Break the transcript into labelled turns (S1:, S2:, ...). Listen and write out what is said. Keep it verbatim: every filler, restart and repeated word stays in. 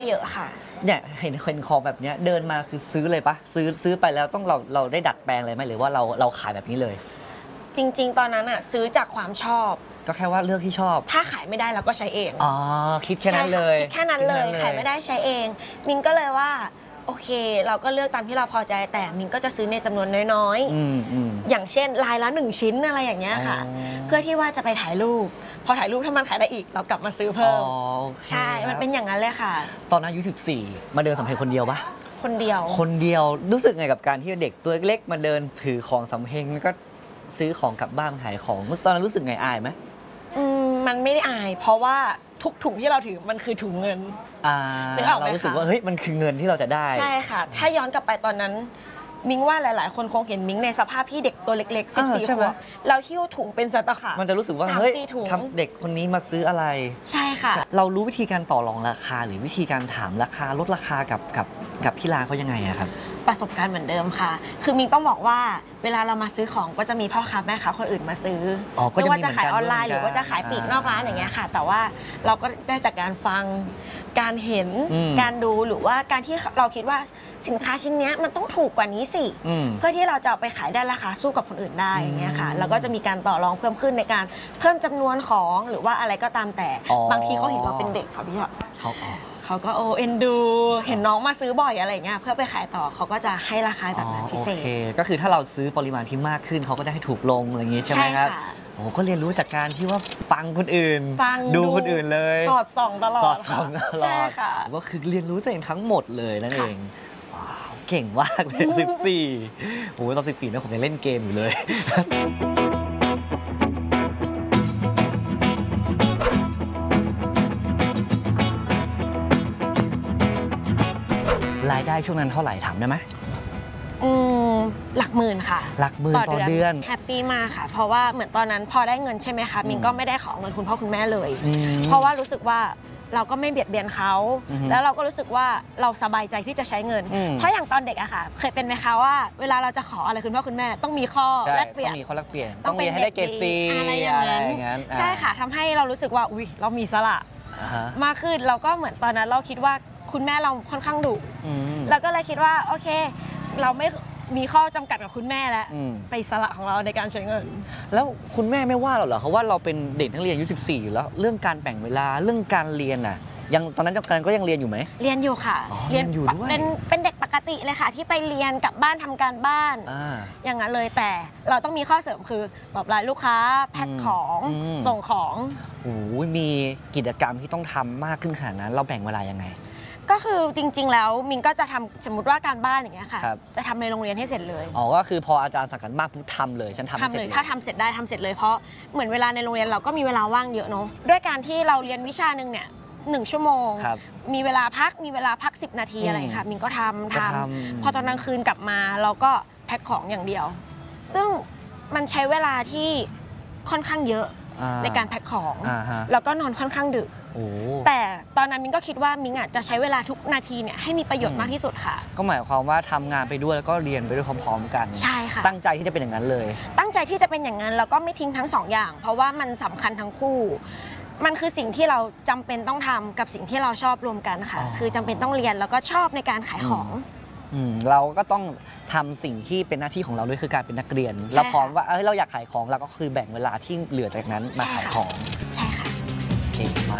S1: เยอะค่ะ
S2: เนี่ยเห็นเห็นของแบบนี้เดินมาคือซื้อเลยปะซื้อซื้อไปแล้วต้องเราเราได้ดัดแปลงอะไรไหมหรือว่าเราเราขายแบบนี้เลย
S1: จริงๆตอนนั้นอะซื้อจากความชอบ
S2: ก็แค่ว่าเลือกที่ชอบ
S1: ถ้าขายไม่ได้เราก็ใช้เอง
S2: อ๋อคิดแค่นั้นเลย
S1: คิดแค่นั้นเลยขายไม่ได้ใช้เองมินก็เลยว่าโอเคเราก็เลือกตามที่เราพอใจแต่มินก็จะซื้อในจำนวนน้อยๆอย่างเช่นลายละหนึ่งชิ้นอะไรอย่างเงี้ยค่ะเพื่อที่ว่าจะไปถ่ายรูปพอถ่ายรูปถ้ามันขายได้อีกเรากลับมาซื้อเพิ่มใช่มันเป็นอย่างนั้นเลยค่ะ
S2: ตอนนั้นอายุสิบสี่มาเดินสำเพ็งคนเดียวปะ
S1: คนเดียว
S2: คนเดียวรู้สึกไงกับการที่เด็กตัวเล็กมาเดินถือของสำเพ็งแล้วก็ซื้อของกลับบ้านขายของตอนนั้นรู้สึกไงอายไหม
S1: อืมมันไม่ได้อายเพราะว่าทุกถุงที่เราถือมันคือถุงเงิน
S2: อ่าเรารู้สึกว่าเฮ้ยมันคือเงินที่เราจะได้
S1: ใช่ค่ะถ้าย้อนกลับไปตอนนั้นมิ้งว่าหลายๆคนคงเห็นมิ้งในสภาพที่เด็กตัวเล็กๆสิบสี่ขวบเราหิ้วถุงเป็นสัตว์ค่ะ
S2: มันจะรู้สึกว่าเฮ้ยทำเด็กคนนี้มาซื้ออะไร
S1: ใช่ค่ะ
S2: เรารู้วิธีการต่อรองราคาหรือวิธีการถามราคาลดราคากับกับกับที่ร้านเขายังไงอะครับ
S1: ประสบการณ์เหมือนเดิมค่ะคือมิ้งต้องบอกว่าเวลาเรามาซื้อของก็จะมีพ่อค้าแม่ค้าคนอื่นมาซื้อไม่ว่าจะขายออนไลน์หรือว่าจะขายปลีกนอกร้านอย่างเงี้ยค่ะแต่ว่าเราก็ได้จากการฟังการเห็นการดูหรือว่าการที่เราคิดว่าสินค้าชิ้นนี้มันต้องถูกกว่านี้สิเพื่อที่เราจะเอาไปขายได้ราคาสู้กับคนอื่นได้อย่างเงี้ยค่ะแล้วก็จะมีการต่อรองเพิ่มขึ้นในการเพิ่มจำนวนของหรือว่าอะไรก็ตามแต่บางทีเขาเห็นเราเป็นเด็กค่ะพี่ท็อป
S2: เขา
S1: เขาก็โอเอ็นดูเห็นน้องมาซื้อบ่อยอะไรเงี้ยเพื่อไปขายต่อเขาก็จะให้ราคาแบบนั้นพิเศษ
S2: โอเคก็คือถ้าเราซื้อปริมาณที่มากขึ้นเขาก็ได้ให้ถูกลงอะไรอย่างงี้ใช่ไหมครับโอ้ก็เรียนรู้จากการที่ว่าฟังคนอื่นดูคนอื่นเลย
S1: สอดส่องตลอด
S2: สอดส่องตลอด
S1: ใช่ค่ะ
S2: ก็คือเรียนรู้ตัวเองทั้งหมดเลยนั่นเองว้าวเก่งมากเลยสิบสี่โอ้ตอนสิบสี่นะผมยังเล่นเกมอยู่เลยรายได้ช่วงนั้นเท่าไหร่ถามได้ไหม
S1: อืมหลักหมื่นค่ะ
S2: หลักหมื่นต่อเดือน
S1: แฮปปี้มากค่ะเพราะว่าเหมือนตอนนั้นพอได้เงินใช่ไหมคะมินก็ไม่ได้ขอเงินคุณพ่อคุณแม่เลยเพราะว่ารู้สึกว่าเราก็ไม่เบียดเบียนเขาแล้วเราก็รู้สึกว่าเราสบายใจที่จะใช้เงินเพราะอย่างตอนเด็กอะค่ะเคยเป็นไหมคะว่าเวลาเราจะขออะไรคุณพ่อคุณแม่ต้องมีข้อแลกเปลี่ยน
S2: ต้องมีข้อแลกเปลี่ยนต้องมีให้ได้เกรดซี
S1: อะไรอย่างนั้นใช่ค่ะทำให้เรารู้สึกว่าอุ้ยเรามีสละมากขึ้นเราก็เหมือนตอนนั้นเราคิดว่าคุณแม่เราค่อนข้างดุแล้วก็เลยคิดว่าโอเคเราไม่มีข้อจำกัดกับคุณแม่แล้วไปสละของเราในการใช้เงิน
S2: แล้วคุณแม่ไม่ว่าเราเหรอเขาว่าเราเป็นเด็กนักเรียนอายุสิบสี่อยู่แล้วเรื่องการแบ่งเวลาเรื่องการเรียนน่ะยังตอนนั้นการก็ยังเรียนอยู่ไหม
S1: เรียนอยู่ค่ะ
S2: เรียนอยู่ด้วย
S1: เป็นเป็นเด็กปกติเลยค่ะที่ไปเรียนกลับบ้านทำการบ้านอย่างนั้นเลยแต่เราต้องมีข้อเสริมคือตอบไลน์ลูกค้าแพ็คของส่งของ
S2: โอ้ยมีกิจกรรมที่ต้องทำมากขึ้นขนาดนั้นเราแบ่งเวลายังไง
S1: ก็คือจริงๆแล้วมินก็จะทำสมมติว่าการบ้านอย่างเงี้ยค่ะจะทำในโรงเรียนให้เสร็จเลย
S2: อ๋อก็คือพออาจารย์สั่งกันมากปุ๊บทำเลยฉันทำเสร็จเลย
S1: ถ้าทำเสร็จได้ทำเสร็จเลยเพราะเหมือนเวลาในโรงเรียนเราก็มีเวลาว่างเยอะเนาะด้วยการที่เราเรียนวิชาหนึ่งเนี่ยหนึ่งชั่วโมงมีเวลาพักมีเวลาพักสิบนาทีอะไรค่ะมินก็ทำทำพอตอนกลางคืนกลับมาเราก็แพ็คของอย่างเดียวซึ่งมันใช้เวลาที่ค่อนข้างเยอะในการแพ็คของแล้วก็นอนค่อนข้างดึกแต่ตอนนั้นมิงก็คิดว่ามิงอ่ะจะใช้เวลาทุกนาทีเนี่ยให้มีประโยชน์มากที่สุดค่ะ
S2: ก็หมายความว่าทำงานไปด้วยแล้วก็เรียนไปด้วยพร้อมๆกัน
S1: ใช่ค่ะ
S2: ตั้งใจที่จะเป็นอย่างนั้นเลย
S1: ตั้งใจที่จะเป็นอย่างนั้นแล้วก็ไม่ทิ้งทั้งสองอย่างเพราะว่ามันสำคัญทั้งคู่มันคือสิ่งที่เราจำเป็นต้องทำกับสิ่งที่เราชอบรวมกันค่ะคือจำเป็นต้องเรียนแล้วก็ชอบในการขายของ
S2: เราก็ต้องทำสิ่งที่เป็นหน้าที่ของเราด้วยคือการเป็นนักเรียนเราพร้อมว่าเออเราอยากขายของเราก็คือแบ่งเวลาที่เหลือจากนั้นมาขายของ
S1: ใช่ค่ะ
S2: เก่งมาก